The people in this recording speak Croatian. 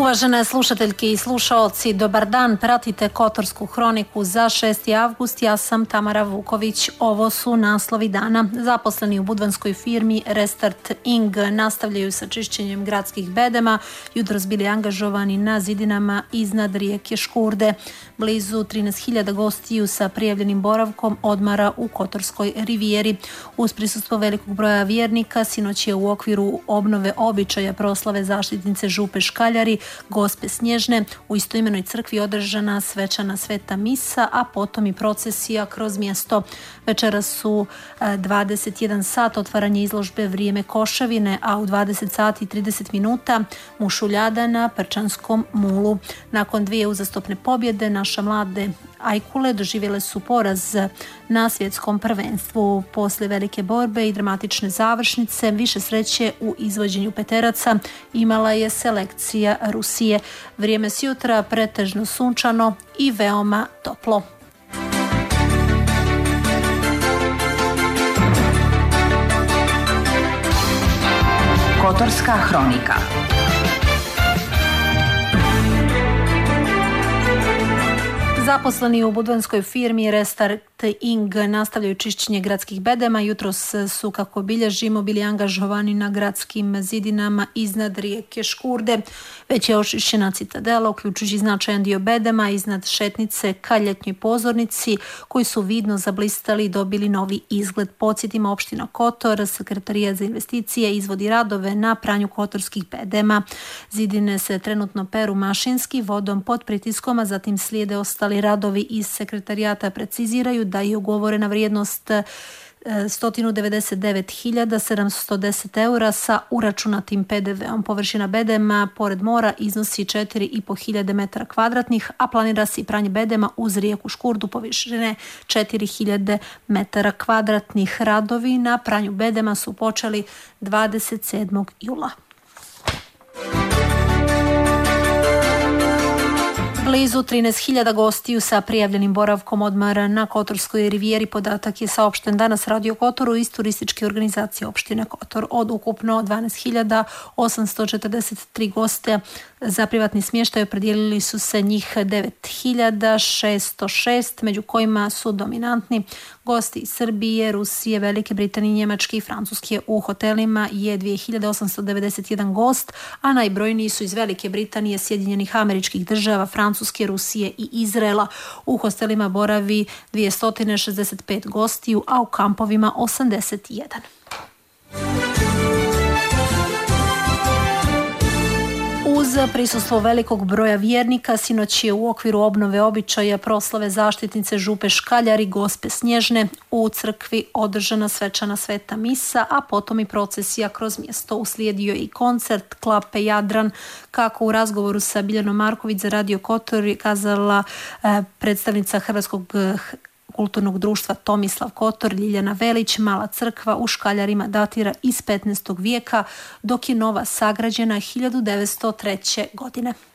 Uvažene slušateljke i slušaoci, dobar dan, pratite Kotorsku hroniku za 6. avgust, ja sam Tamara Vuković. Ovo su naslovi dana. Zaposleni u budvanskoj firmi Restart Ing nastavljaju sa čišćenjem gradskih bedema, jutros bili angažovani na zidinama iznad rijeke Škurde. Blizu 13.000 gostiju sa prijavljenim boravkom odmara u Kotorskoj rivijeri. Uz prisustvo velikog broja vjernika, sinoć je u okviru obnove običaja proslave zaštitnice Župe Škaljari, Gospe Snježne, u istoimenoj crkvi održana svečana sveta misa, a potom i procesija kroz mjesto. Večeras su 21 sat otvaranje izložbe Vrijeme Košavine, a u 20 sati i 30 minuta mušuljada na Prčanskom mulu. Nakon 2 uzastopne pobjede, naša mlade Ajkule doživjele su poraz na svjetskom prvenstvu. Poslije velike borbe i dramatične završnice, više sreće u izvođenju peteraca imala je selekcija Rusije. Vrijeme s jutra pretežno sunčano i veoma toplo. Kotorska hronika. Zaposleni u budvanskoj firmi Restart Ing nastavljaju čišćenje gradskih bedema. Jutros su, kako bilježimo, bili angažovani na gradskim zidinama iznad rijeke Škurde. Već je očišćena citadela, uključujući značajan dio bedema iznad šetnice ka ljetnjoj pozornici, koji su vidno zablistali i dobili novi izgled. Podsjetimo, opština Kotor, Sekretarijat za investicije, izvodi radove na pranju kotorskih bedema. Zidine se trenutno peru mašinski, vodom pod pritiskom, a zatim slijede ostali radovi iz sekretarijata. Preciziraju da je ugovorena vrijednost 199.710 eura sa uračunatim PDV-om. Površina bedema pored mora iznosi 4.500 metara kvadratnih, a planira se i pranje bedema uz rijeku Škurdu površine 4.000 metara kvadratnih. Radovi na pranju bedema su počeli 27. jula. Blizu 13.000 gostiju sa prijavljenim boravkom odmara na Kotorskoj rivijeri. Podatak je saopšten danas Radio Kotoru iz turističke organizacije opštine Kotor. Od ukupno 12.843 goste za privatni smještaj opredijelili su se njih 9.606, među kojima su dominantni gosti iz Srbije, Rusije, Velike Britanije, Njemačke i Francuske. U hotelima je 2.891 gost, a najbrojniji su iz Velike Britanije, Sjedinjenih Američkih Država, Francuske, Rusije i Izraela. U hostelima boravi 265 gostiju, a u kampovima 81. Uz prisustvo velikog broja vjernika, sinoć je u okviru obnove običaja proslave zaštitnice Župe Škaljari, Gospe Snježne, u crkvi održana svečana sveta misa, a potom i procesija kroz mjesto. Uslijedio i koncert Klape Jadran. Kako u razgovoru sa Biljanom Marković za Radio Kotor je kazala predstavnica Hrvatskog kulturnog društva Tomislav Kotor, Ljiljana Velić, Mala crkva u Škaljarima datira iz 15. vijeka, dok je nova sagrađena 1903. godine.